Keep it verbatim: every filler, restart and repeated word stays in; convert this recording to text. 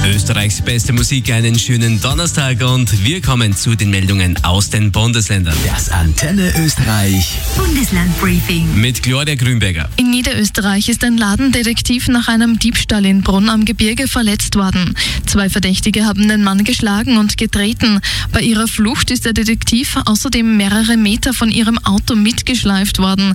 Österreichs beste Musik, einen schönen Donnerstag und wir kommen zu den Meldungen aus den Bundesländern. Das Antenne Österreich Bundeslandbriefing Mit Gloria Grünberger. In Niederösterreich ist ein Ladendetektiv nach einem Diebstahl in Brunn am Gebirge verletzt worden. Zwei Verdächtige haben den Mann geschlagen und getreten. Bei ihrer Flucht ist der Detektiv außerdem mehrere Meter von ihrem Auto mitgeschleift worden.